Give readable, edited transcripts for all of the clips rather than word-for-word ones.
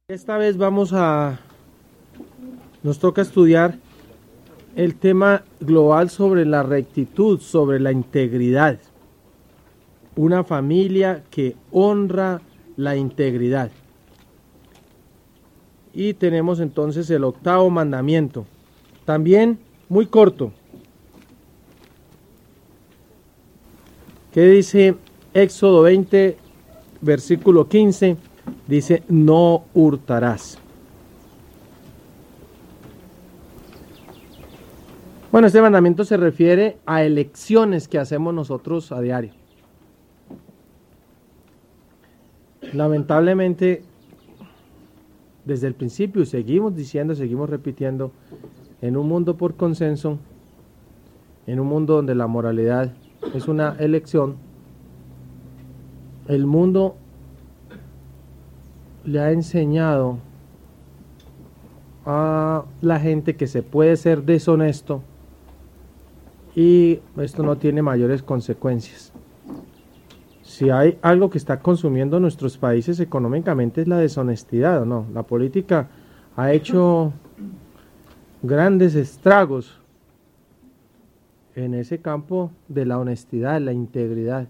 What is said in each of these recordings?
Esta vez nos toca estudiar el tema global sobre la rectitud, sobre la integridad. Una familia que honra la integridad. Y tenemos entonces el 8º mandamiento, también muy corto. ¿Qué dice Éxodo 20, versículo 15? Dice, no hurtarás. Bueno, este mandamiento se refiere a elecciones que hacemos nosotros a diario. Lamentablemente, desde el principio seguimos diciendo, seguimos repitiendo, en un mundo por consenso, en un mundo donde la moralidad es una elección, el mundo le ha enseñado a la gente que se puede ser deshonesto y esto no tiene mayores consecuencias. Si hay algo que está consumiendo nuestros países económicamente es la deshonestidad, ¿o no? La política ha hecho grandes estragos en ese campo de la honestidad, la integridad.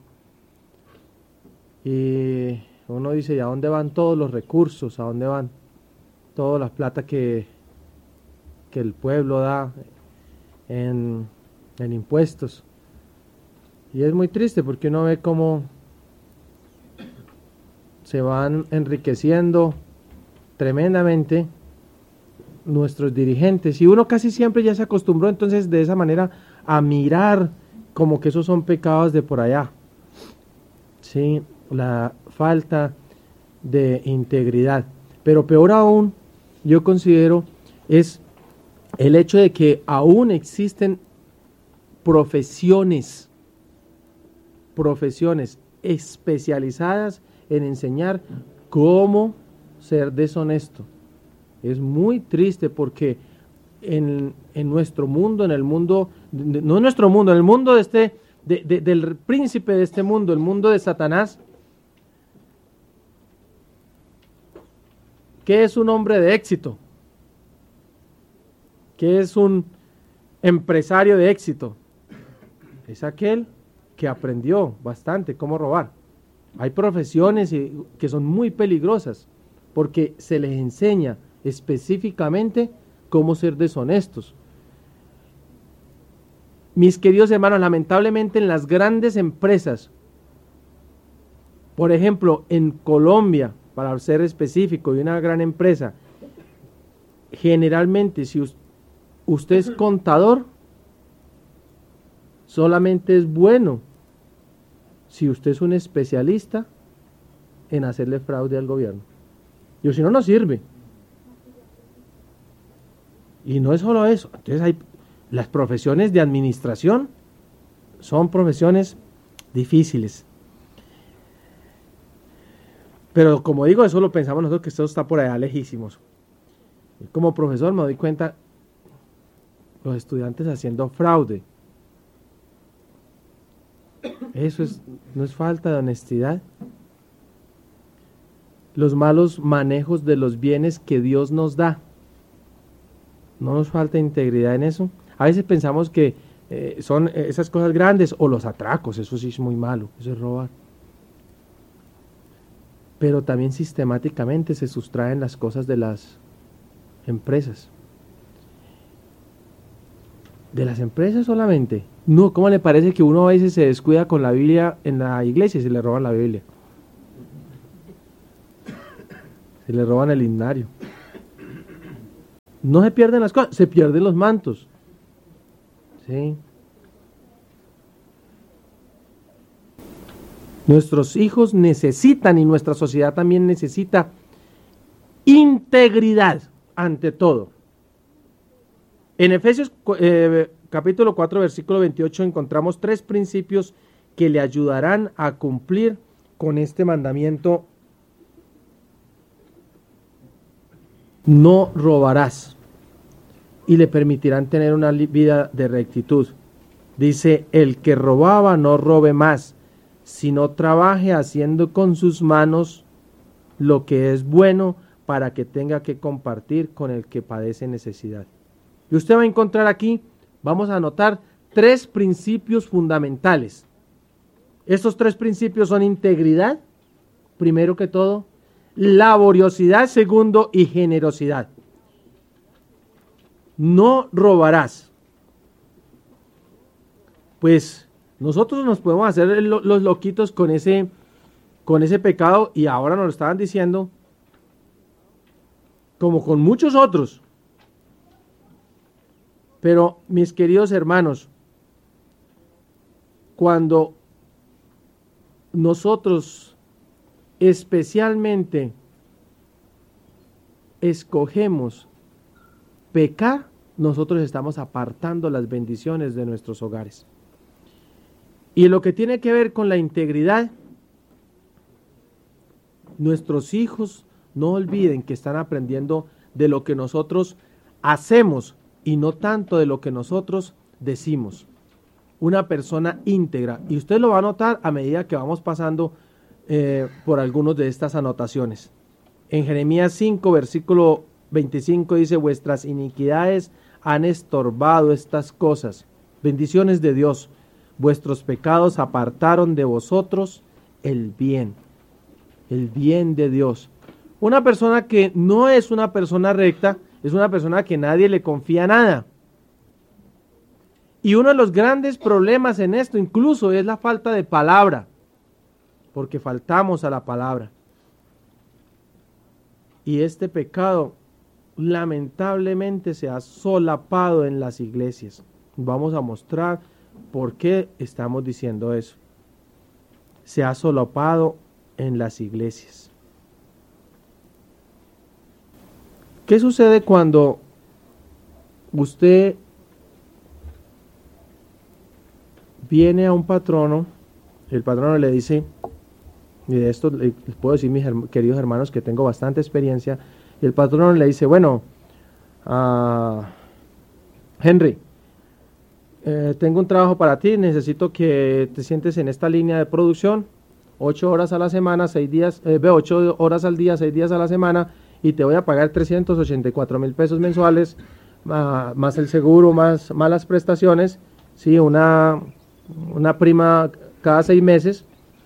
Y uno dice, ¿y a dónde van todos los recursos? ¿A dónde van toda la plata que el pueblo da en impuestos? Y es muy triste porque uno ve cómo se van enriqueciendo tremendamente nuestros dirigentes. Y uno casi siempre ya se acostumbró entonces de esa manera a mirar como que esos son pecados de por allá. Sí, la falta de integridad. Pero peor aún, yo considero, es el hecho de que aún existen profesiones especializadas en enseñar cómo ser deshonesto. Es muy triste porque en nuestro mundo, en el mundo, no en nuestro mundo, en el mundo del príncipe de este mundo, el mundo de Satanás, ¿qué es un hombre de éxito? ¿Qué es un empresario de éxito? Es aquel que aprendió bastante cómo robar. Hay profesiones que son muy peligrosas porque se les enseña específicamente cómo ser deshonestos. Mis queridos hermanos, lamentablemente en las grandes empresas, por ejemplo, en Colombia, para ser específico, y una gran empresa, generalmente si usted es contador, solamente es bueno si usted es un especialista en hacerle fraude al gobierno. Y si no, no sirve. Y no es solo eso. Entonces hay las profesiones de administración, son profesiones difíciles. Pero como digo, eso lo pensamos nosotros, que esto está por allá lejísimos. Como profesor me doy cuenta, los estudiantes haciendo fraude. Eso no es falta de honestidad. Los malos manejos de los bienes que Dios nos da. No nos falta integridad en eso. A veces pensamos que son esas cosas grandes, o los atracos, eso sí es muy malo, eso es robar. Pero también sistemáticamente se sustraen las cosas de las empresas. ¿De las empresas solamente? No, ¿cómo le parece que uno a veces se descuida con la Biblia en la iglesia y se le roban la Biblia? Se le roban el himnario. No se pierden las cosas, se pierden los mantos. ¿Sí? Nuestros hijos necesitan, y nuestra sociedad también necesita, integridad ante todo. En Efesios capítulo 4, versículo 28 encontramos 3 principios que le ayudarán a cumplir con este mandamiento: no robarás, y le permitirán tener una vida de rectitud. Dice, el que robaba no robe más, sino trabaje haciendo con sus manos lo que es bueno, para que tenga que compartir con el que padece necesidad. Y usted va a encontrar aquí, vamos a anotar 3 principios fundamentales. Estos 3 principios son integridad, primero que todo, laboriosidad, segundo, y generosidad. No robarás. Pues nosotros nos podemos hacer los loquitos con ese pecado, y ahora nos lo estaban diciendo, como con muchos otros. Pero, mis queridos hermanos, cuando nosotros especialmente escogemos pecar, nosotros estamos apartando las bendiciones de nuestros hogares. Y lo que tiene que ver con la integridad, nuestros hijos no olviden que están aprendiendo de lo que nosotros hacemos y no tanto de lo que nosotros decimos. Una persona íntegra, y usted lo va a notar a medida que vamos pasando por algunas de estas anotaciones. En Jeremías 5, versículo 25 dice: vuestras iniquidades han estorbado estas cosas. Bendiciones de Dios. Vuestros pecados apartaron de vosotros el bien de Dios. Una persona que no es una persona recta es una persona que nadie le confía nada. Y uno de los grandes problemas en esto incluso es la falta de palabra, porque faltamos a la palabra. Y este pecado lamentablemente se ha solapado en las iglesias. Vamos a mostrar por qué estamos diciendo eso. Se ha solapado en las iglesias. ¿Qué sucede cuando usted viene a un patrono? El patrono le dice, y de esto les puedo decir, mis queridos hermanos, que tengo bastante experiencia, y el patrono le dice: bueno, Henry, tengo un trabajo para ti, necesito que te sientes en esta línea de producción, 8 horas a la semana, 6 días, 8 horas al día, 6 días a la semana, y te voy a pagar 384,000 pesos mensuales, más el seguro, más las prestaciones, sí, una prima cada 6 meses,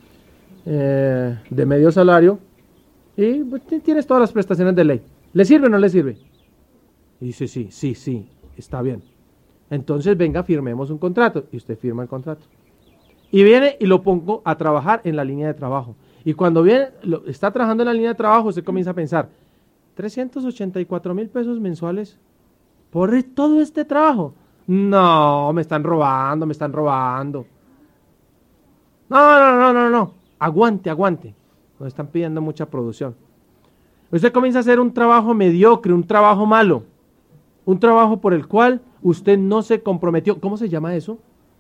de medio salario, y pues, tienes todas las prestaciones de ley. ¿Le sirve o no le sirve? Y dice: sí, está bien. Entonces venga, firmemos un contrato. Y usted firma el contrato. Y viene y lo pongo a trabajar en la línea de trabajo. Y cuando viene, está trabajando en la línea de trabajo, usted comienza a pensar: 384,000 pesos mensuales por todo este trabajo. No, me están robando. No. Aguante. Nos están pidiendo mucha producción. Usted comienza a hacer un trabajo mediocre, un trabajo malo, un trabajo por el cual usted no se comprometió. ¿Cómo se llama eso?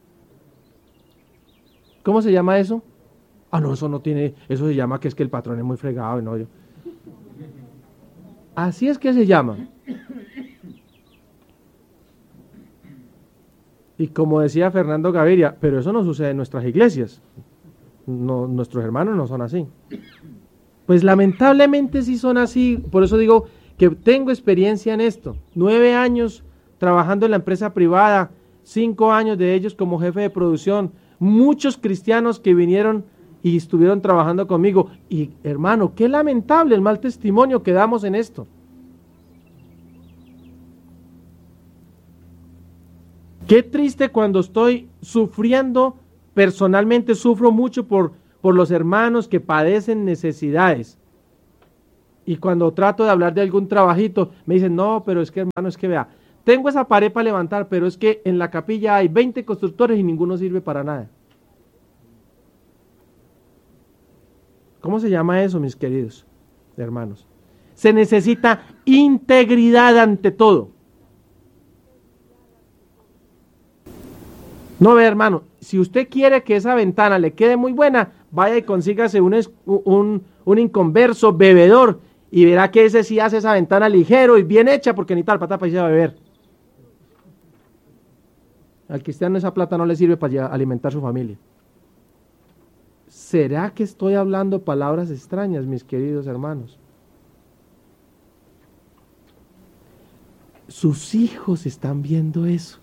¿Cómo se llama eso? No, eso no tiene, eso se llama que es que el patrón es muy fregado. Y no, yo. Así es que se llama. Y como decía Fernando Gaviria, pero eso no sucede en nuestras iglesias. No, nuestros hermanos no son así. Pues lamentablemente sí son así. Por eso digo que tengo experiencia en esto. 9 años trabajando en la empresa privada, 5 años de ellos como jefe de producción. Muchos cristianos que vinieron y estuvieron trabajando conmigo. Y hermano, qué lamentable el mal testimonio que damos en esto. Qué triste cuando estoy sufriendo, personalmente sufro mucho por los hermanos que padecen necesidades. Y cuando trato de hablar de algún trabajito, me dicen: no, pero es que hermano, es que vea, tengo esa pared para levantar, pero es que en la capilla hay 20 constructores y ninguno sirve para nada. ¿Cómo se llama eso, mis queridos hermanos? Se necesita integridad ante todo. No, ve, hermano, si usted quiere que esa ventana le quede muy buena, vaya y consígase un inconverso bebedor y verá que ese sí hace esa ventana ligero y bien hecha, porque ni tal plata para irse a beber. Al cristiano esa plata no le sirve para alimentar su familia. ¿Será que estoy hablando palabras extrañas, mis queridos hermanos? sus hijos están viendo eso.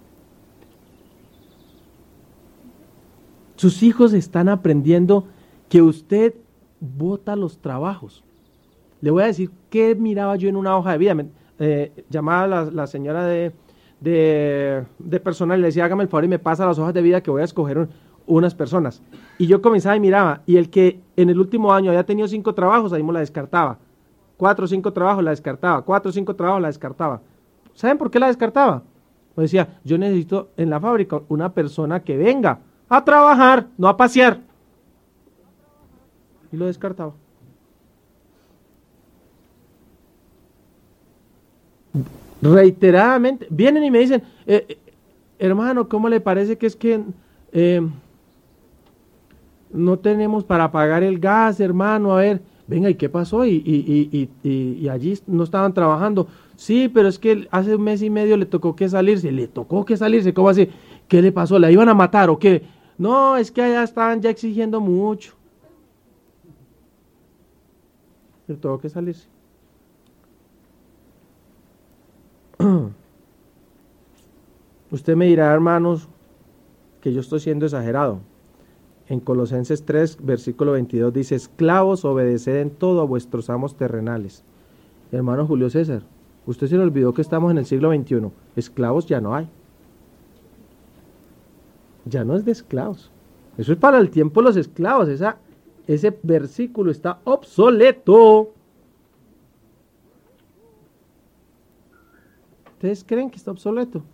Sus hijos están aprendiendo que usted bota los trabajos. Le voy a decir qué miraba yo en una hoja de vida. Llamaba la señora de personal y le decía, hágame el favor y me pasa las hojas de vida que voy a escoger unas personas. Y yo comenzaba y miraba, y el que en el último año había tenido 5 trabajos, ahí me la descartaba. 4 o 5 trabajos la descartaba, 4 o 5 trabajos la descartaba. ¿Saben por qué la descartaba? Pues decía, yo necesito en la fábrica una persona que venga a trabajar, no a pasear. Y lo descartaba. Reiteradamente, vienen y me dicen, hermano, ¿cómo le parece que es que no tenemos para pagar el gas, hermano? A ver, venga, ¿y qué pasó? Y allí no estaban trabajando. Sí, pero es que hace 1 mes y medio le tocó que salirse. ¿Le tocó que salirse? ¿Cómo así? ¿Qué le pasó? ¿La iban a matar o qué? No, es que allá estaban ya exigiendo mucho. Le tocó que salirse. Usted me dirá, hermanos, que yo estoy siendo exagerado. En Colosenses 3, versículo 22 dice, esclavos, obedeced en todo a vuestros amos terrenales. Hermano Julio César, usted se le olvidó que estamos en el siglo XXI. Esclavos ya no hay. Ya no es de esclavos. Eso es para el tiempo de los esclavos. Ese versículo está obsoleto. ¿Ustedes creen que está obsoleto?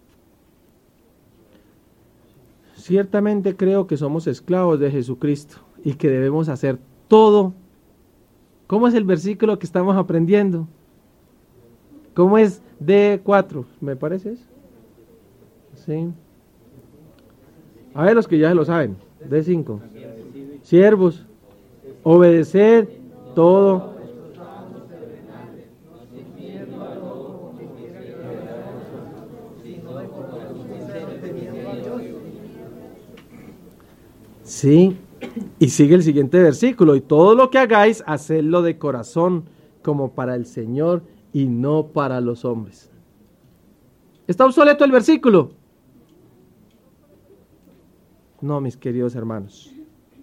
Ciertamente creo que somos esclavos de Jesucristo y que debemos hacer todo. ¿Cómo es el versículo que estamos aprendiendo? ¿Cómo es? D4, ¿me parece eso? Sí. A ver los que ya se lo saben. D5. Siervos, obedecer todo. Sí, y sigue el siguiente versículo, y todo lo que hagáis, hacedlo de corazón, como para el Señor y no para los hombres. ¿Está obsoleto el versículo? No, mis queridos hermanos.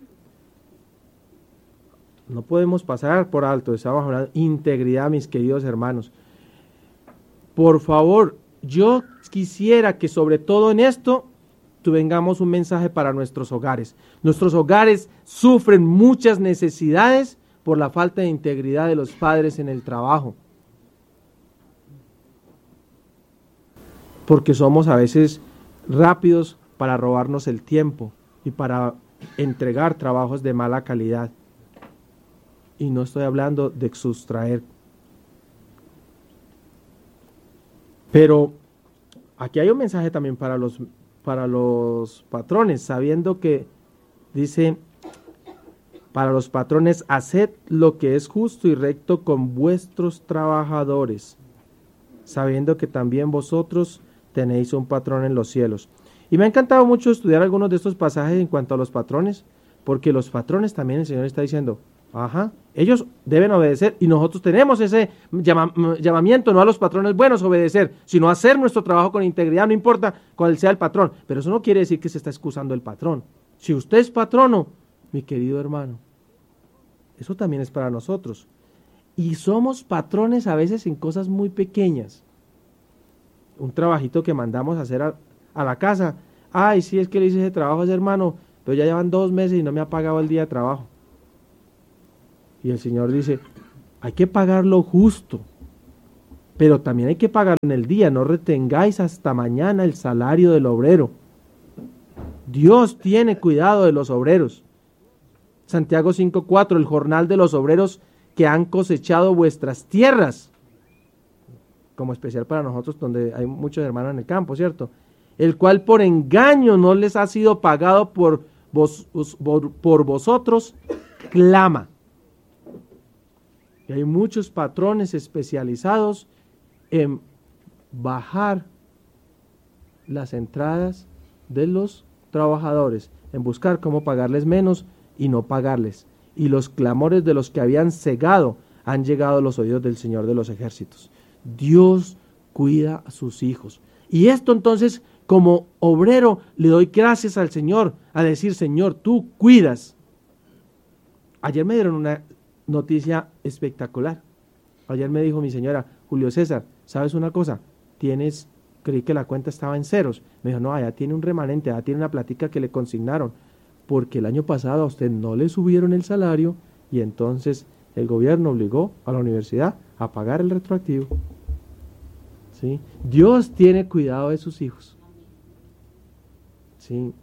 No podemos pasar por alto, estamos hablando de integridad, mis queridos hermanos. Por favor, yo quisiera que sobre todo en esto tengamos un mensaje para nuestros hogares. Nuestros hogares sufren muchas necesidades por la falta de integridad de los padres en el trabajo. Porque somos a veces rápidos para robarnos el tiempo y para entregar trabajos de mala calidad. Y no estoy hablando de sustraer. Pero aquí hay un mensaje también para los patrones, sabiendo que dice, para los patrones, haced lo que es justo y recto con vuestros trabajadores, sabiendo que también vosotros tenéis un patrón en los cielos. Y me ha encantado mucho estudiar algunos de estos pasajes en cuanto a los patrones, porque los patrones también el Señor está diciendo, ellos deben obedecer y nosotros tenemos ese llamamiento, no a los patrones buenos obedecer, sino hacer nuestro trabajo con integridad, no importa cuál sea el patrón. Pero eso no quiere decir que se está excusando el patrón. Si usted es patrono, mi querido hermano, eso también es para nosotros. Y somos patrones a veces en cosas muy pequeñas. Un trabajito que mandamos a hacer a la casa. Ay, sí, es que le hice ese trabajo a ese hermano, pero ya llevan 2 meses y no me ha pagado el día de trabajo. Y el Señor dice, hay que pagar lo justo, pero también hay que pagar en el día, no retengáis hasta mañana el salario del obrero. Dios tiene cuidado de los obreros. Santiago 5:4, el jornal de los obreros que han cosechado vuestras tierras, como especial para nosotros donde hay muchos hermanos en el campo, ¿cierto? El cual por engaño no les ha sido pagado por vosotros, clama. Y hay muchos patrones especializados en bajar las entradas de los trabajadores, en buscar cómo pagarles menos y no pagarles. Y los clamores de los que habían cegado han llegado a los oídos del Señor de los ejércitos. Dios cuida a sus hijos. Y esto entonces, como obrero, le doy gracias al Señor, a decir, Señor, tú cuidas. Ayer me dieron una noticia espectacular. Ayer me dijo mi señora, Julio César, ¿sabes una cosa? Creí que la cuenta estaba en ceros. Me dijo, no, allá tiene un remanente, allá tiene una plática que le consignaron, porque el año pasado a usted no le subieron el salario y entonces el gobierno obligó a la universidad a pagar el retroactivo. ¿Sí? Dios tiene cuidado de sus hijos. ¿Sí?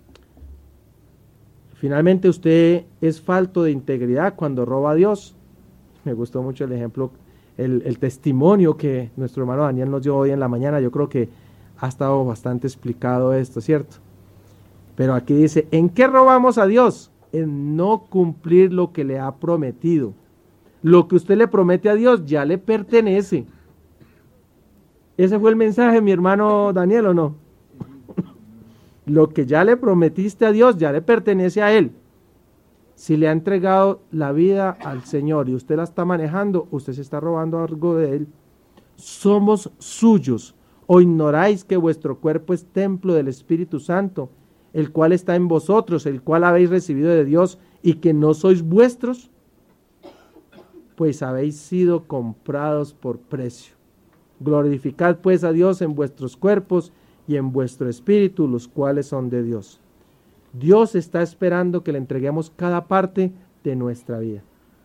Finalmente usted es falto de integridad cuando roba a Dios. Me gustó mucho el ejemplo, el testimonio que nuestro hermano Daniel nos dio hoy en la mañana. Yo creo que ha estado bastante explicado esto, ¿cierto? Pero aquí dice, ¿en qué robamos a Dios? En no cumplir lo que le ha prometido. Lo que usted le promete a Dios ya le pertenece. ¿Ese fue el mensaje, mi hermano Daniel, o no? Lo que ya le prometiste a Dios ya le pertenece a Él. Si le ha entregado la vida al Señor y usted la está manejando, usted se está robando algo de Él. Somos suyos. ¿O ignoráis que vuestro cuerpo es templo del Espíritu Santo, el cual está en vosotros, el cual habéis recibido de Dios, y que no sois vuestros? Pues habéis sido comprados por precio. Glorificad pues a Dios en vuestros cuerpos y en vuestro espíritu, los cuales son de Dios. Dios está esperando que le entreguemos cada parte de nuestra vida.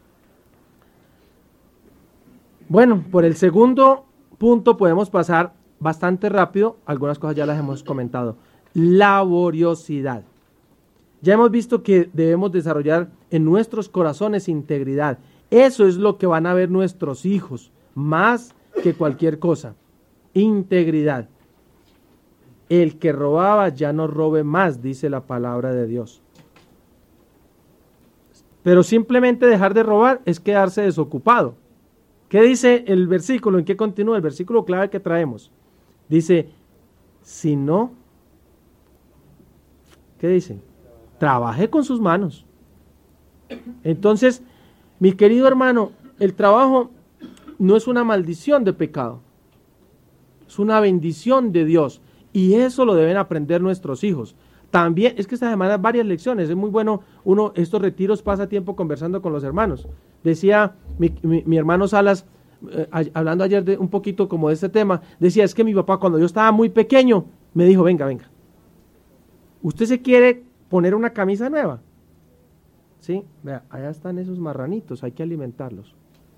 Bueno, por el segundo punto podemos pasar bastante rápido, algunas cosas ya las hemos comentado. Laboriosidad. Ya hemos visto que debemos desarrollar en nuestros corazones integridad. Eso es lo que van a ver nuestros hijos, más que cualquier cosa. Integridad. El que robaba ya no robe más, dice la palabra de Dios. Pero simplemente dejar de robar es quedarse desocupado. ¿Qué dice el versículo? ¿En qué continúa? El versículo clave que traemos. Dice, si no, ¿qué dice? Trabaje con sus manos. Entonces, mi querido hermano, el trabajo no es una maldición de pecado. Es una bendición de Dios. Y eso lo deben aprender nuestros hijos. También, es que esta semana varias lecciones, es muy bueno, estos retiros pasa tiempo conversando con los hermanos. Decía mi hermano Salas, hablando ayer un poquito como de este tema, decía, es que mi papá cuando yo estaba muy pequeño, me dijo, venga, ¿usted se quiere poner una camisa nueva? Sí, vea, allá están esos marranitos, hay que alimentarlos.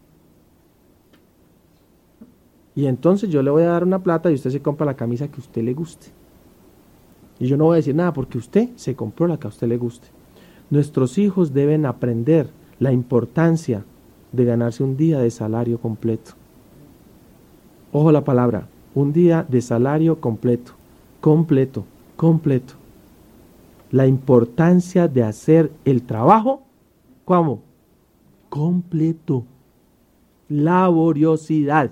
Y entonces yo le voy a dar una plata y usted se compra la camisa que a usted le guste. Y yo no voy a decir nada porque usted se compró la que a usted le guste. Nuestros hijos deben aprender la importancia de ganarse un día de salario completo. Ojo la palabra, un día de salario completo. Completo. La importancia de hacer el trabajo, ¿cómo? Completo. Laboriosidad.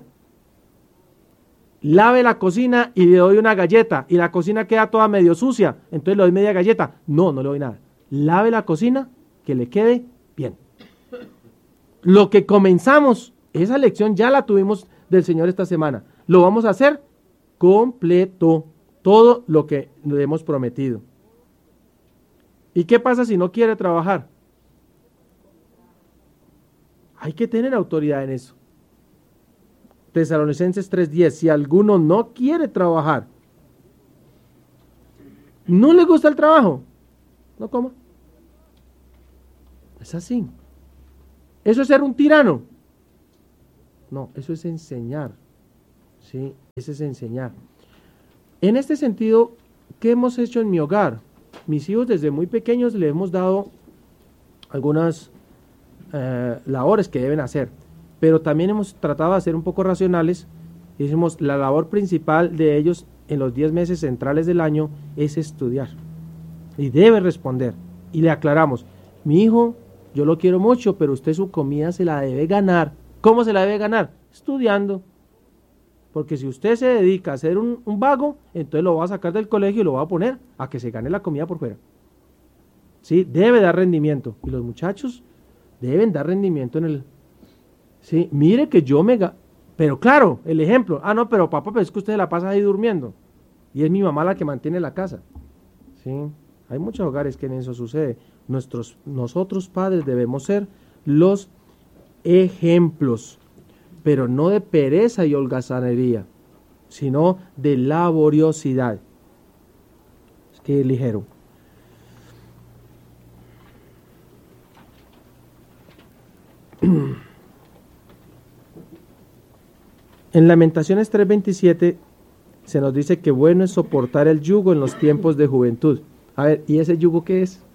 Lave la cocina y le doy una galleta y la cocina queda toda medio sucia, entonces le doy media galleta. No le doy nada. Lave la cocina, que le quede bien. Lo que comenzamos, esa lección ya la tuvimos del Señor esta semana. Lo vamos a hacer completo, todo lo que le hemos prometido. ¿Y qué pasa si no quiere trabajar? Hay que tener autoridad en eso. Tesalonicenses 3:10, si alguno no quiere trabajar, no le gusta el trabajo, no coma. Es así. ¿Eso es ser un tirano? No, eso es enseñar. Sí, eso es enseñar. En este sentido, ¿qué hemos hecho en mi hogar? Mis hijos desde muy pequeños les hemos dado algunas labores que deben hacer. Pero también hemos tratado de ser un poco racionales. Decimos, la labor principal de ellos en los 10 meses centrales del año es estudiar. Y debe responder. Y le aclaramos, mi hijo, yo lo quiero mucho, pero usted su comida se la debe ganar. ¿Cómo se la debe ganar? Estudiando. Porque si usted se dedica a ser un vago, entonces lo va a sacar del colegio y lo va a poner a que se gane la comida por fuera. ¿Sí? Debe dar rendimiento. Y los muchachos deben dar rendimiento en el... Sí, mire que Pero claro, el ejemplo, no, pero papá, pero es que usted se la pasa ahí durmiendo. Y es mi mamá la que mantiene la casa. ¿Sí? Hay muchos hogares que en eso sucede. Nosotros padres debemos ser los ejemplos, pero no de pereza y holgazanería, sino de laboriosidad. Es que es ligero. En Lamentaciones 3:27 se nos dice que bueno es soportar el yugo en los tiempos de juventud. A ver, ¿y ese yugo qué es?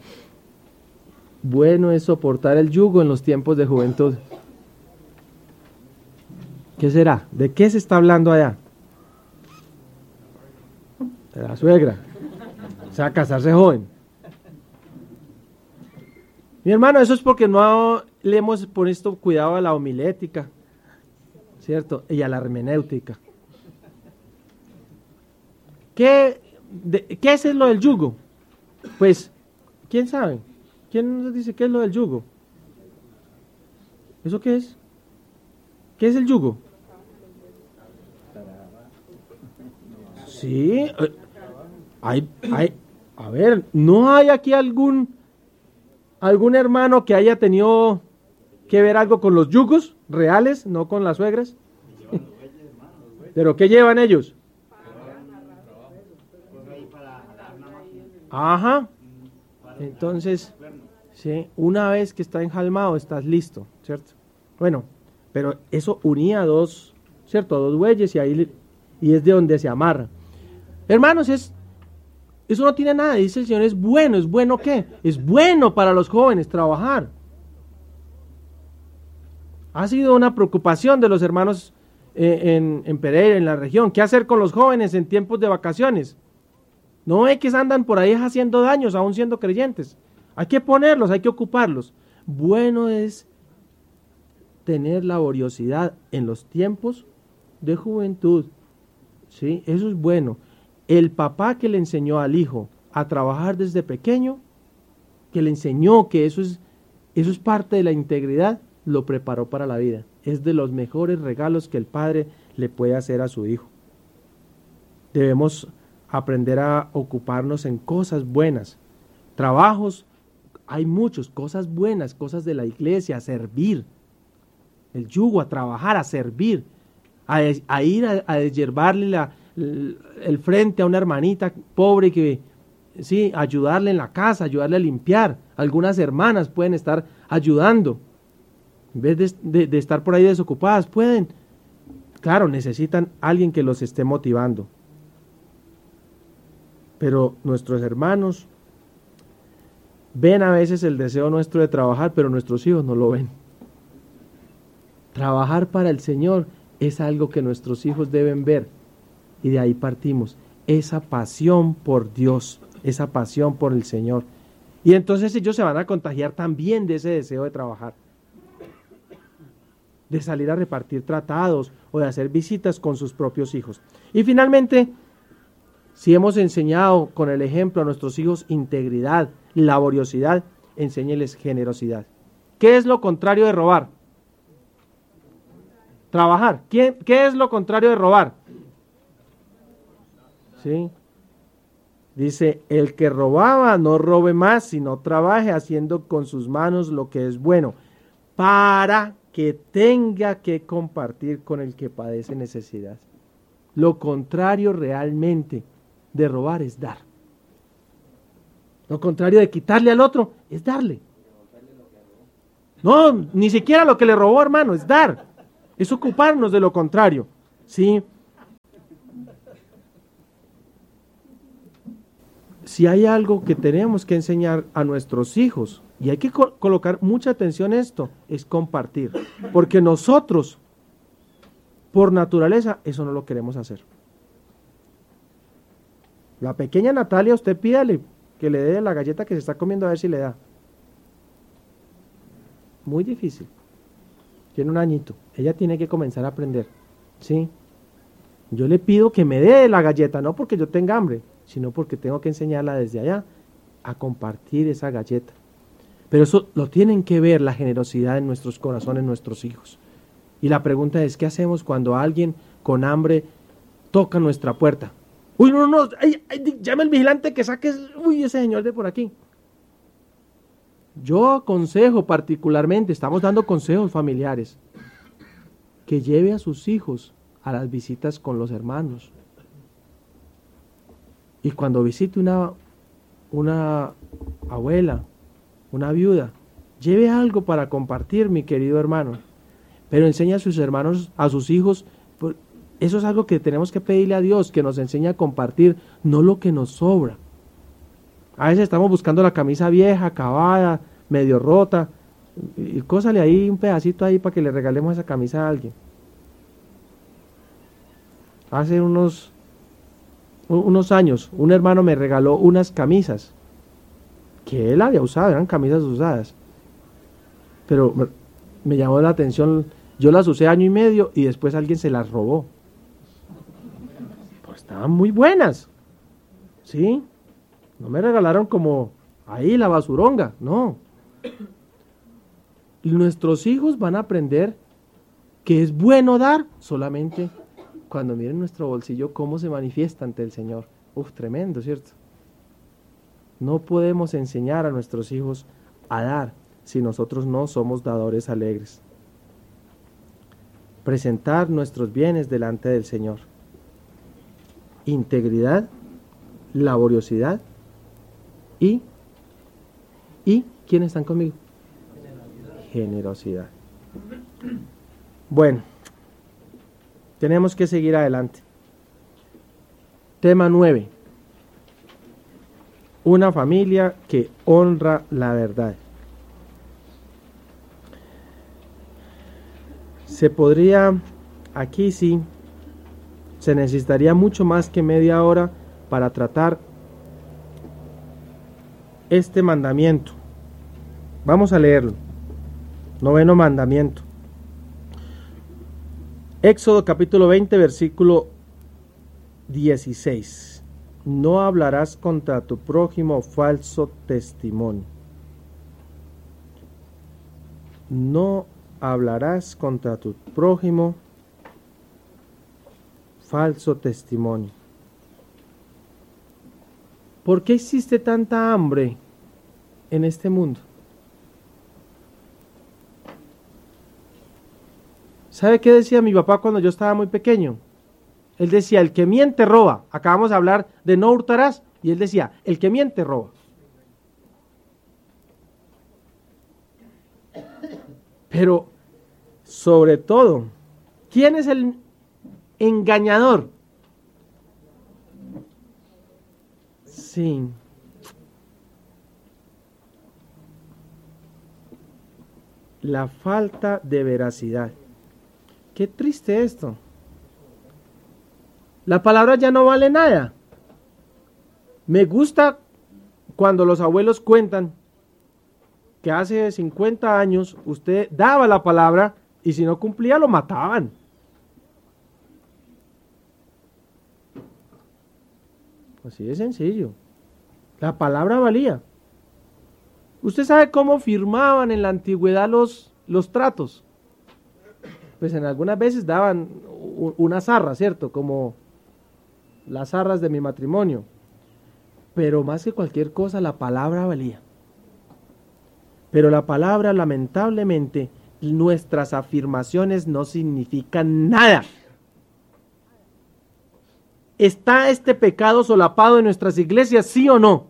Bueno es soportar el yugo en los tiempos de juventud. ¿Qué será? ¿De qué se está hablando allá? De la suegra. O sea, casarse joven. Mi hermano, eso es porque no le hemos puesto cuidado a la homilética, ¿cierto? Y a la hermenéutica. ¿Qué es lo del yugo? Pues, ¿quién sabe? ¿Quién nos dice qué es lo del yugo? ¿Eso qué es? ¿Qué es el yugo? Sí, a ver, ¿no hay aquí algún hermano que haya tenido que ver algo con los yugos reales, no con las suegras? ¿Pero qué llevan ellos? Ajá. Entonces, sí, una vez que está enjalmado, estás listo, ¿cierto? Bueno, pero eso unía dos, ¿cierto? Dos bueyes y es de donde se amarra. Hermanos, eso no tiene nada, dice el Señor, ¿es bueno qué? Es bueno para los jóvenes trabajar. Ha sido una preocupación de los hermanos en Pereira, en la región. ¿Qué hacer con los jóvenes en tiempos de vacaciones? No ve que andan por ahí haciendo daños, aún siendo creyentes. Hay que ponerlos, hay que ocuparlos. Bueno es tener laboriosidad en los tiempos de juventud. ¿Sí? Eso es bueno. El papá que le enseñó al hijo a trabajar desde pequeño, que le enseñó que eso es parte de la integridad, lo preparó para la vida. Es de los mejores regalos que el padre le puede hacer a su hijo. Debemos aprender a ocuparnos en cosas buenas. Trabajos, hay muchos, cosas buenas, cosas de la iglesia, a servir. El yugo, a trabajar, a servir. A ir a deshiervarle el frente a una hermanita pobre que, sí, ayudarle en la casa, ayudarle a limpiar. Algunas hermanas pueden estar ayudando. En vez de estar por ahí desocupadas, pueden. Claro, necesitan alguien que los esté motivando. Pero nuestros hermanos ven a veces el deseo nuestro de trabajar, pero nuestros hijos no lo ven. Trabajar para el Señor es algo que nuestros hijos deben ver. Y de ahí partimos. Esa pasión por Dios, esa pasión por el Señor. Y entonces ellos se van a contagiar también de ese deseo de trabajar. De salir a repartir tratados o de hacer visitas con sus propios hijos. Y finalmente, si hemos enseñado con el ejemplo a nuestros hijos integridad, laboriosidad, enséñeles generosidad. ¿Qué es lo contrario de robar? Trabajar. ¿Qué es lo contrario de robar? ¿Sí? Dice, el que robaba no robe más, sino trabaje haciendo con sus manos lo que es bueno, para que tenga que compartir con el que padece necesidad. Lo contrario realmente de robar es dar. Lo contrario de quitarle al otro es darle. No, ni siquiera lo que le robó, hermano, es dar. Es ocuparnos de lo contrario. ¿Sí? Si hay algo que tenemos que enseñar a nuestros hijos, y hay que colocar mucha atención en esto, es compartir. Porque nosotros, por naturaleza, eso no lo queremos hacer. La pequeña Natalia, usted pídale que le dé la galleta que se está comiendo a ver si le da. Muy difícil. Tiene un añito. Ella tiene que comenzar a aprender. ¿Sí? Yo le pido que me dé la galleta, no porque yo tenga hambre, sino porque tengo que enseñarla desde allá a compartir esa galleta. Pero eso lo tienen que ver, la generosidad en nuestros corazones, nuestros hijos. Y la pregunta es, ¿qué hacemos cuando alguien con hambre toca nuestra puerta? Uy, no, no, llame al vigilante que saque, uy, ese señor de por aquí. Yo aconsejo particularmente, estamos dando consejos familiares, que lleve a sus hijos a las visitas con los hermanos. Y cuando visite una abuela, una viuda, lleve algo para compartir, mi querido hermano. Pero enseña a sus hermanos, a sus hijos. Eso es algo que tenemos que pedirle a Dios, que nos enseñe a compartir, no lo que nos sobra. A veces estamos buscando la camisa vieja, acabada, medio rota, y cósale ahí un pedacito ahí para que le regalemos esa camisa a alguien. Hace unos años, un hermano me regaló unas camisas que él había usado, eran camisas usadas. Pero me llamó la atención, yo las usé año y medio y después alguien se las robó. Pues estaban muy buenas, ¿sí? No me regalaron como ahí la basuronga, no. Y nuestros hijos van a aprender que es bueno dar solamente cuando miren nuestro bolsillo cómo se manifiesta ante el Señor. Uf, tremendo, ¿cierto? No podemos enseñar a nuestros hijos a dar si nosotros no somos dadores alegres. Presentar nuestros bienes delante del Señor. Integridad, laboriosidad y ¿quiénes están conmigo? Generosidad. Bueno, tenemos que seguir adelante. Tema 9. Una familia que honra la verdad. Se podría, aquí sí, se necesitaría mucho más que media hora para tratar este mandamiento. Vamos a leerlo. 9º mandamiento. Éxodo capítulo 20, versículo 16. No hablarás contra tu prójimo falso testimonio. No hablarás contra tu prójimo falso testimonio. ¿Por qué existe tanta hambre en este mundo? ¿Sabe qué decía mi papá cuando yo estaba muy pequeño? Él decía, el que miente roba. Acabamos de hablar de no hurtarás. Y él decía, el que miente roba. Pero, sobre todo, ¿quién es el engañador? Sí. La falta de veracidad. Qué triste esto. La palabra ya no vale nada. Me gusta cuando los abuelos cuentan que hace 50 años usted daba la palabra y si no cumplía lo mataban. Así de sencillo. La palabra valía. ¿Usted sabe cómo firmaban en la antigüedad los tratos? Pues en algunas veces daban una zarra, ¿cierto? Como las zarras de mi matrimonio. Pero más que cualquier cosa, la palabra valía. Pero la palabra, lamentablemente, nuestras afirmaciones no significan nada. ¿Está este pecado solapado en nuestras iglesias, sí o no?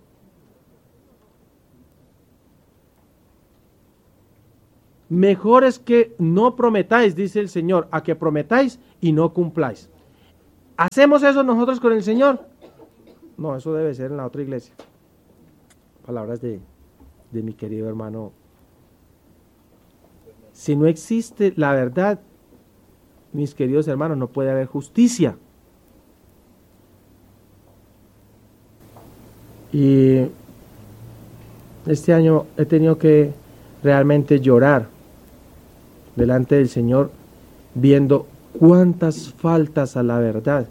Mejor es que no prometáis, dice el Señor, a que prometáis y no cumpláis. ¿Hacemos eso nosotros con el Señor? No, eso debe ser en la otra iglesia. Palabras de mi querido hermano. Si no existe la verdad, mis queridos hermanos, no puede haber justicia. Y este año he tenido que realmente llorar delante del Señor, viendo cuántas faltas a la verdad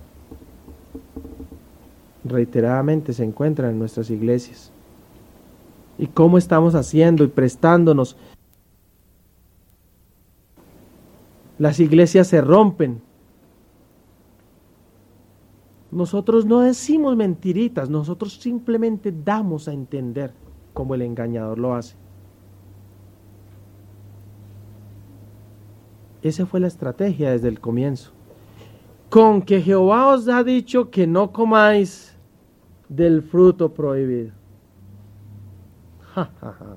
reiteradamente se encuentran en nuestras iglesias y cómo estamos haciendo y prestándonos. Las iglesias se rompen. Nosotros no decimos mentiritas, nosotros simplemente damos a entender como el engañador lo hace. Esa fue la estrategia desde el comienzo. Con que Jehová os ha dicho que no comáis del fruto prohibido. Ja, ja, ja.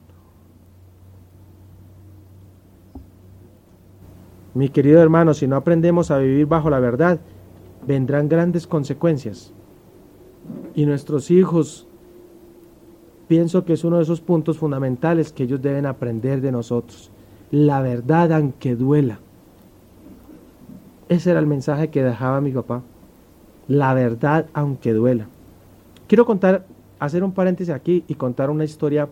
Mi querido hermano, si no aprendemos a vivir bajo la verdad, vendrán grandes consecuencias. Y nuestros hijos, pienso que es uno de esos puntos fundamentales que ellos deben aprender de nosotros. La verdad aunque duela. Ese era el mensaje que dejaba mi papá. La verdad aunque duela. Quiero hacer un paréntesis aquí y contar una historia,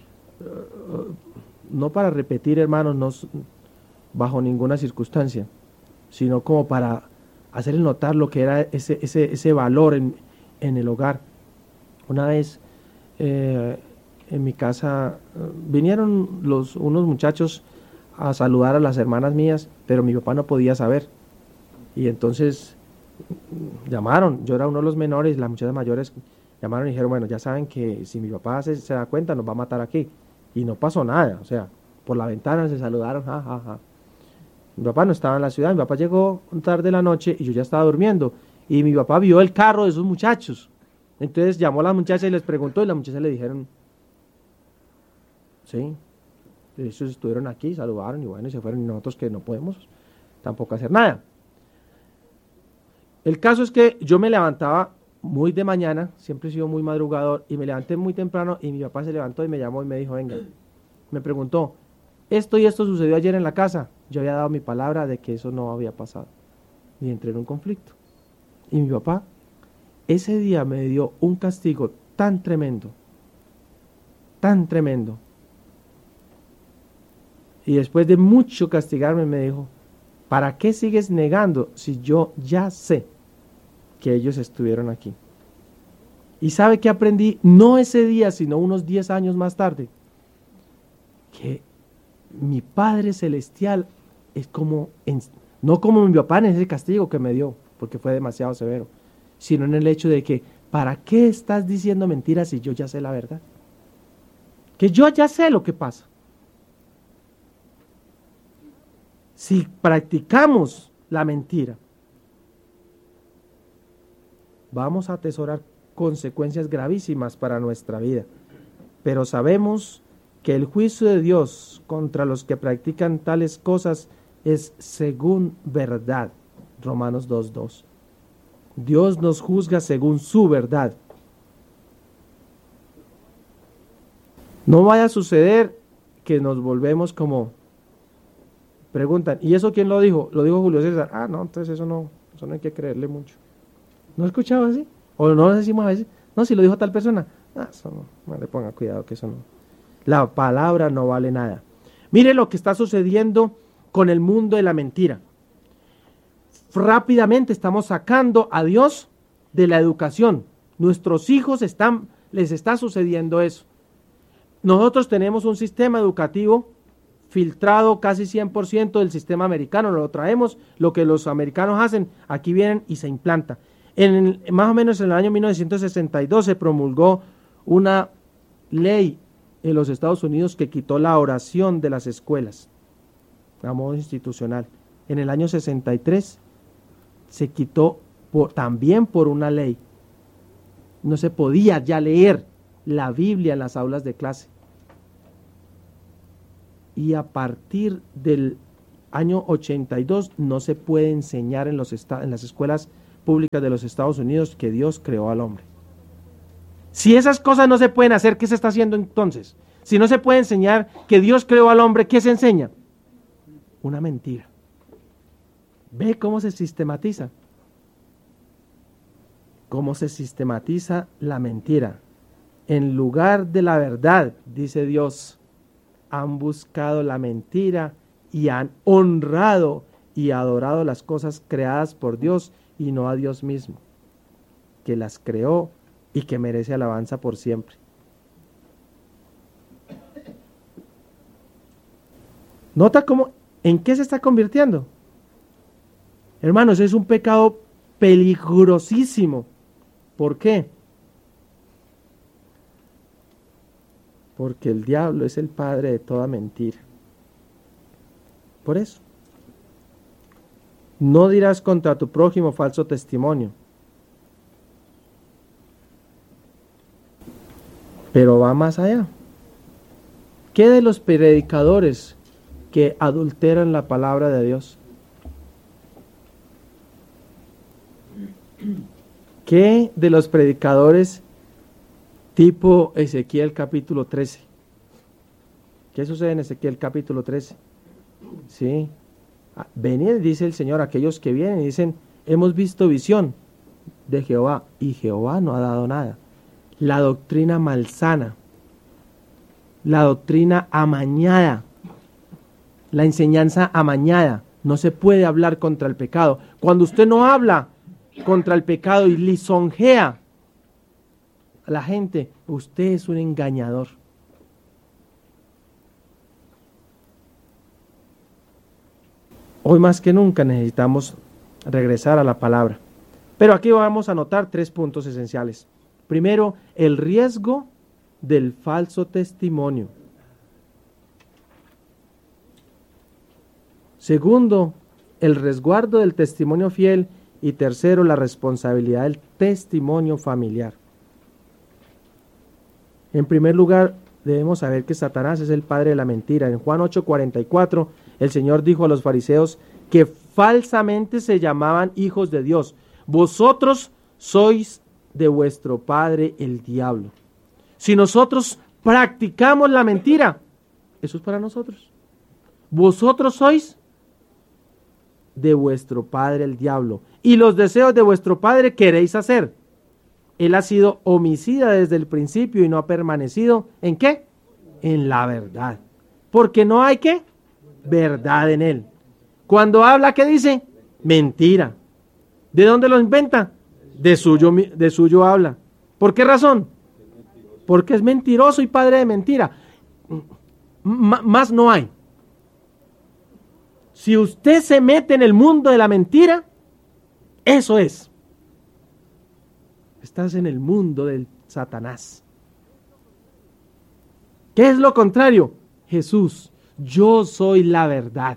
no para repetir, hermanos, no bajo ninguna circunstancia, sino como para hacerles notar lo que era ese valor en el hogar. Una vez en mi casa vinieron unos muchachos a saludar a las hermanas mías, pero mi papá no podía saber. Y entonces llamaron, yo era uno de los menores, las muchachas mayores llamaron y dijeron, bueno, ya saben que si mi papá se da cuenta nos va a matar aquí. Y no pasó nada, o sea, por la ventana se saludaron, ja, ja, ja. Mi papá no estaba en la ciudad, mi papá llegó tarde de la noche y yo ya estaba durmiendo. Y mi papá vio el carro de esos muchachos. Entonces llamó a las muchachas y les preguntó y las muchachas le dijeron, sí, ellos estuvieron aquí, saludaron y bueno, y se fueron y nosotros que no podemos tampoco hacer nada. El caso es que yo me levantaba muy de mañana, siempre he sido muy madrugador, y me levanté muy temprano y mi papá se levantó y me llamó y me dijo, venga, me preguntó, esto y esto sucedió ayer en la casa. Yo había dado mi palabra de que eso no había pasado y entré en un conflicto. Y mi papá ese día me dio un castigo tan tremendo, y después de mucho castigarme me dijo, ¿para qué sigues negando si yo ya sé que ellos estuvieron aquí? ¿Y sabe qué aprendí? No ese día, sino unos 10 años más tarde, que mi Padre Celestial es no como mi papá en ese castigo que me dio, porque fue demasiado severo, sino en el hecho de que, ¿para qué estás diciendo mentiras si yo ya sé la verdad? Que yo ya sé lo que pasa. Si practicamos la mentira, vamos a atesorar consecuencias gravísimas para nuestra vida. Pero sabemos que el juicio de Dios contra los que practican tales cosas es según verdad. Romanos 2:2. Dios nos juzga según su verdad. No vaya a suceder que nos volvemos como preguntan, ¿y eso quién lo dijo? Lo dijo Julio César. Ah, no, entonces eso no hay que creerle mucho. ¿No he escuchado así? O no lo decimos a veces, no, si lo dijo tal persona. Ah, eso no le ponga cuidado, que eso no. La palabra no vale nada. Mire lo que está sucediendo con el mundo de la mentira. Rápidamente estamos sacando a Dios de la educación. Nuestros hijos les está sucediendo eso. Nosotros tenemos un sistema educativo filtrado casi 100% del sistema americano, lo traemos, lo que los americanos hacen, aquí vienen y se implanta. Más o menos en el año 1962 se promulgó una ley en los Estados Unidos que quitó la oración de las escuelas a modo institucional. En el año 63 se quitó también por una ley. No se podía ya leer la Biblia en las aulas de clase. Y a partir del año 82 no se puede enseñar en las escuelas públicas de los Estados Unidos que Dios creó al hombre. Si esas cosas no se pueden hacer, ¿qué se está haciendo entonces? Si no se puede enseñar que Dios creó al hombre, ¿qué se enseña? Una mentira. ¿Ve cómo se sistematiza? ¿Cómo se sistematiza la mentira? En lugar de la verdad, dice Dios, han buscado la mentira y han honrado y adorado las cosas creadas por Dios y no a Dios mismo, que las creó y que merece alabanza por siempre. Nota cómo ¿En qué se está convirtiendo? Hermanos, es un pecado peligrosísimo. ¿Por qué? Porque el diablo es el padre de toda mentira. Por eso. No dirás contra tu prójimo falso testimonio. Pero va más allá. ¿Qué de los predicadores que adulteran la palabra de Dios? ¿Qué de los predicadores tipo Ezequiel capítulo 13? ¿Qué sucede en Ezequiel capítulo 13? Sí. Venid, dice el Señor, aquellos que vienen y dicen, hemos visto visión de Jehová, y Jehová no ha dado nada. La doctrina malsana, la doctrina amañada, la enseñanza amañada. No se puede hablar contra el pecado. Cuando usted no habla contra el pecado y lisonjea a la gente, usted es un engañador. Hoy más que nunca necesitamos regresar a la palabra. Pero aquí vamos a notar 3 puntos esenciales. Primero, el riesgo del falso testimonio. Segundo, el resguardo del testimonio fiel. Y tercero, la responsabilidad del testimonio familiar. En primer lugar, debemos saber que Satanás es el padre de la mentira. En Juan 8:44, el Señor dijo a los fariseos que falsamente se llamaban hijos de Dios. Vosotros sois de vuestro padre el diablo. Si nosotros practicamos la mentira, eso es para nosotros. Vosotros sois de vuestro padre el diablo, y los deseos de vuestro padre queréis hacer. Él ha sido homicida desde el principio y no ha permanecido, ¿en qué? En la verdad. Porque no hay, ¿qué? Verdad en él. Cuando habla, ¿qué dice? Mentira. ¿De dónde lo inventa? De suyo habla. ¿Por qué razón? Porque es mentiroso y padre de mentira. Más no hay. Si usted se mete en el mundo de la mentira, eso es. Estás en el mundo del Satanás. ¿Qué es lo contrario? Jesús, yo soy la verdad.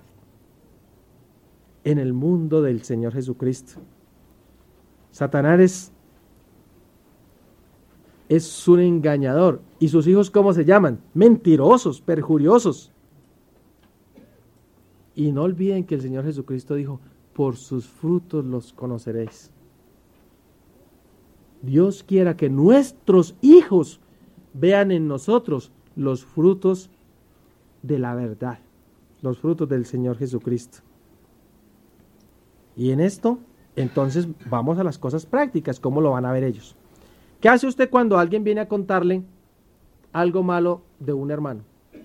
En el mundo del Señor Jesucristo. Satanás es un engañador. ¿Y sus hijos cómo se llaman? Mentirosos, perjuriosos. Y no olviden que el Señor Jesucristo dijo, por sus frutos los conoceréis. Dios quiera que nuestros hijos vean en nosotros los frutos de la verdad, los frutos del Señor Jesucristo. Y en esto, entonces, vamos a las cosas prácticas, ¿cómo lo van a ver ellos? ¿Qué hace usted cuando alguien viene a contarle algo malo de un hermano?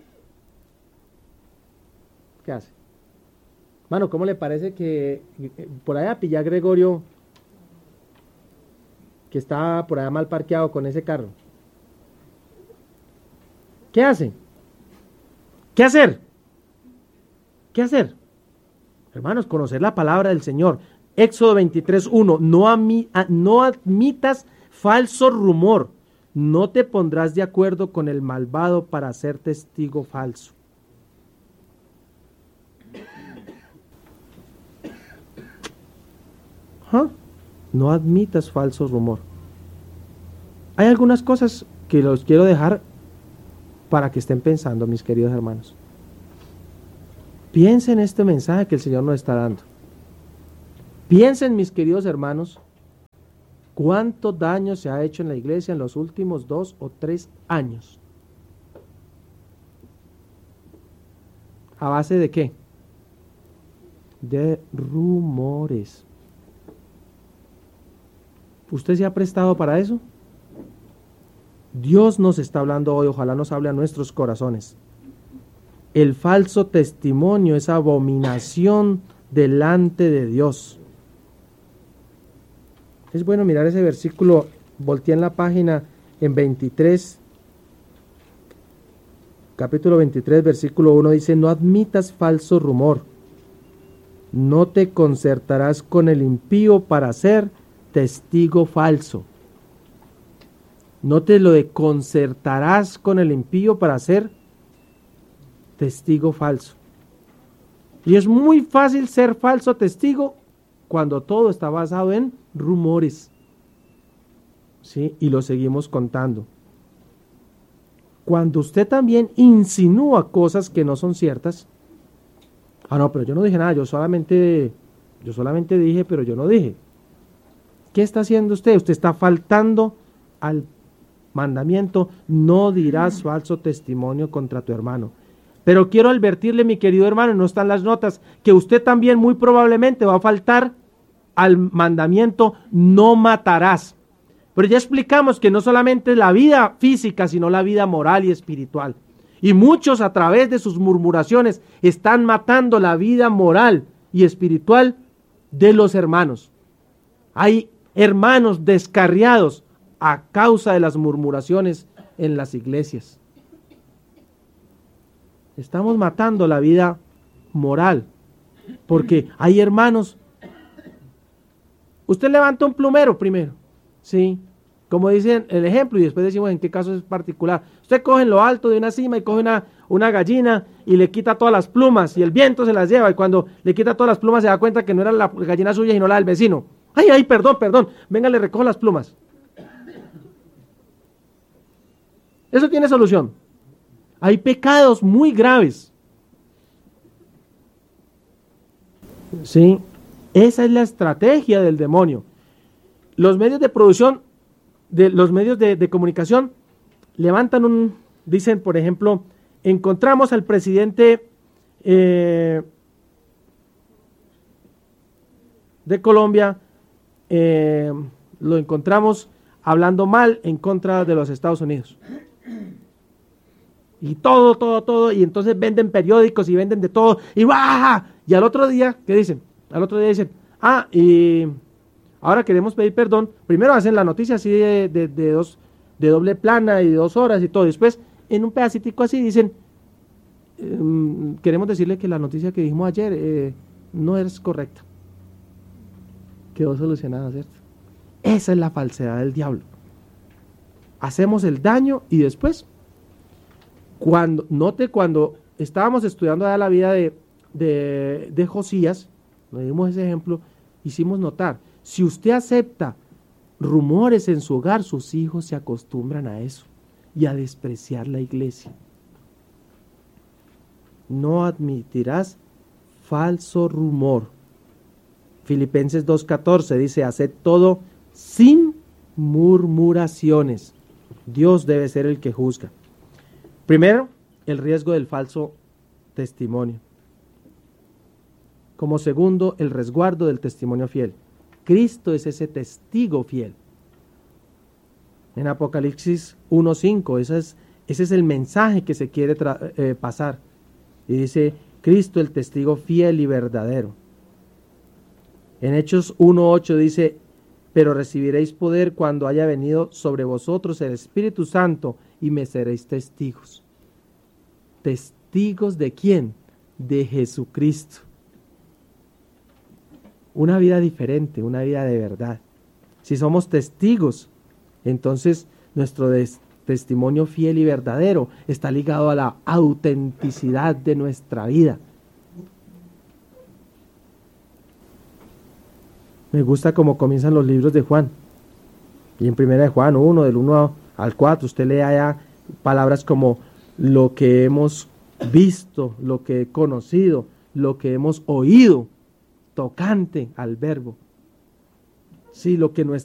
¿Qué hace? Mano, ¿cómo le parece que por allá pilla a Gregorio, que está por allá mal parqueado con ese carro? ¿Qué hace? ¿Qué hacer? ¿Qué hacer? Hermanos, conocer la palabra del Señor. Éxodo 23:1, no admitas falso rumor, no te pondrás de acuerdo con el malvado para ser testigo falso. No admitas falso rumor. Hay algunas cosas que los quiero dejar para que estén pensando, mis queridos hermanos. Piensen en este mensaje que el Señor nos está dando. Piensen, mis queridos hermanos, cuánto daño se ha hecho en la iglesia en los últimos 2 o 3 años. ¿A base de qué? De rumores. ¿Usted se ha prestado para eso? Dios nos está hablando hoy, ojalá nos hable a nuestros corazones. El falso testimonio es abominación delante de Dios. Es bueno mirar ese versículo, volteé en la página en 23, capítulo 23, versículo 1, dice, no admitas falso rumor. no te concertarás con el impío para ser testigo falso. Note lo de concertarás con el impío para ser testigo falso. Y es muy fácil ser falso testigo cuando todo está basado en rumores. ¿Sí? Y lo seguimos contando. Cuando usted también insinúa cosas que no son ciertas. Ah, no, pero yo no dije nada, yo solamente dije, pero yo no dije. ¿Qué está haciendo usted? Usted está faltando al mandamiento, no dirás falso testimonio contra tu hermano. Pero quiero advertirle, mi querido hermano, no están las notas, que usted también muy probablemente va a faltar al mandamiento, no matarás. Pero ya explicamos que no solamente la vida física, sino la vida moral y espiritual. Y muchos a través de sus murmuraciones están matando la vida moral y espiritual de los hermanos. Hay hermanos descarriados a causa de las murmuraciones en las iglesias. Estamos matando la vida moral, porque hay hermanos. Usted levanta un plumero primero, ¿sí? Como dicen el ejemplo, y después decimos en qué caso es particular. Usted coge en lo alto de una cima y coge una gallina y le quita todas las plumas, y el viento se las lleva, y cuando le quita todas las plumas se da cuenta que no era la gallina suya, sino la del vecino. Ay, perdón, venga, le recojo las plumas. Eso tiene solución. Hay pecados muy graves. Sí, esa es la estrategia del demonio. Los medios de producción, los medios de comunicación, levantan dicen, por ejemplo, encontramos al presidente de Colombia, lo encontramos hablando mal en contra de los Estados Unidos. Y todo, y entonces venden periódicos y venden de todo, y ¡baja! Y al otro día, ¿qué dicen? Al otro día dicen, y ahora queremos pedir perdón. Primero hacen la noticia así de doble plana y 2 horas y todo. Después, en un pedacitico así dicen, queremos decirle que la noticia que dijimos ayer no es correcta. Quedó solucionada, ¿cierto? Esa es la falsedad del diablo. Hacemos el daño y después, cuando estábamos estudiando la vida de Josías, nos dimos ese ejemplo, hicimos notar, si usted acepta rumores en su hogar, sus hijos se acostumbran a eso y a despreciar la iglesia. No admitirás falso rumor. Filipenses 2:14 dice, haced todo sin murmuraciones. Dios debe ser el que juzga. Primero, el riesgo del falso testimonio. Como segundo, el resguardo del testimonio fiel. Cristo es ese testigo fiel. En Apocalipsis 1:5, ese es el mensaje que se quiere pasar. Y dice, Cristo el testigo fiel y verdadero. En Hechos 1:8 dice, pero recibiréis poder cuando haya venido sobre vosotros el Espíritu Santo y me seréis testigos. ¿Testigos de quién? De Jesucristo. Una vida diferente, una vida de verdad. Si somos testigos, entonces nuestro testimonio fiel y verdadero está ligado a la autenticidad de nuestra vida. Me gusta cómo comienzan los libros de Juan. Y en 1 de Juan 1, del 1 al 4, usted lee allá palabras como lo que hemos visto, lo que he conocido, lo que hemos oído, tocante al verbo. Sí, lo que